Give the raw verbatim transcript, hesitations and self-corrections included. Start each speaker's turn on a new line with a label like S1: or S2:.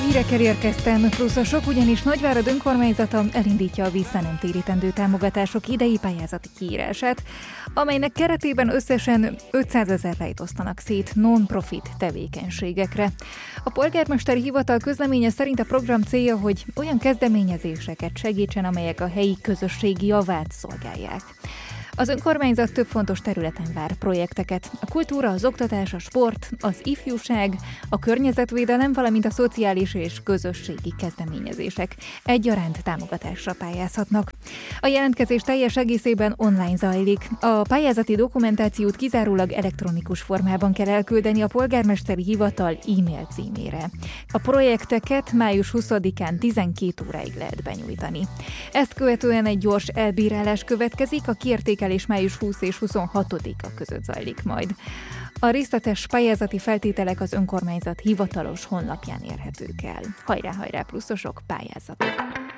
S1: Hírekkel érkeztem, pluszosok, ugyanis Nagyvárad önkormányzata elindítja a visszanemtérítendő támogatások idei pályázati kiírását, amelynek keretében összesen ötszázezer lejt osztanak szét non-profit tevékenységekre. A polgármesteri hivatal közleménye szerint a program célja, hogy olyan kezdeményezéseket segítsen, amelyek a helyi közösség javát szolgálják. Az önkormányzat több fontos területen vár projekteket. A kultúra, az oktatás, a sport, az ifjúság, a környezetvédelem, valamint a szociális és közösségi kezdeményezések egyaránt támogatásra pályázhatnak. A jelentkezés teljes egészében online zajlik. A pályázati dokumentációt kizárólag elektronikus formában kell elküldeni a polgármesteri hivatal e-mail címére. A projekteket május huszadikán tizenkét óráig lehet benyújtani. Ezt követően egy gyors elbírálás következik, a kiértékelés és május huszadika és huszonhatodika között zajlik majd. A részletes pályázati feltételek az önkormányzat hivatalos honlapján érhetők el. Hajrá, hajrá, pluszosok, pályázatok!